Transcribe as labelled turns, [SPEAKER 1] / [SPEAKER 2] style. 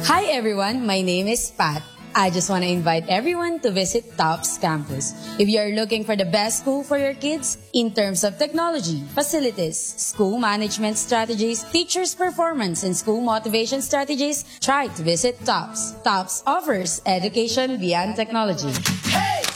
[SPEAKER 1] Hi everyone, my name is Pat. I just want to invite everyone to visit TOPS campus. If you are looking for the best school for your kids in terms of technology, facilities, school management strategies, teachers' performance, and school motivation strategies, try to visit TOPS. TOPS offers education beyond technology.
[SPEAKER 2] Hey!